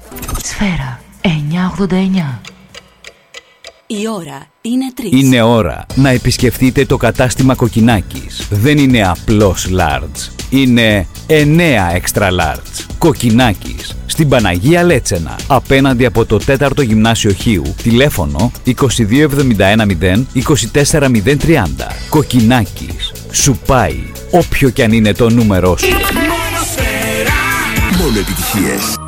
Σφαίρα 989. Η ώρα είναι 3. Είναι ώρα να επισκεφτείτε το κατάστημα Κοκκινάκης. Δεν είναι απλώς large. Είναι 9 extra large. Κοκκινάκης. Στην Παναγία Λέτσενα. Απέναντι από το 4ο Γυμνάσιο Χίου. Τηλέφωνο 22710 24030. Κοκκινάκης. Σου πάει όποιο κι αν είναι το νούμερό σου. Μόνο επιτυχίες.